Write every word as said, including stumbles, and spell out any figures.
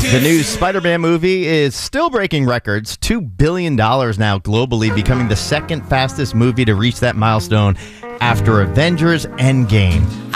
The new Spider-Man movie is still breaking records, two billion dollars now globally, becoming the second fastest movie to reach that milestone after Avengers Endgame.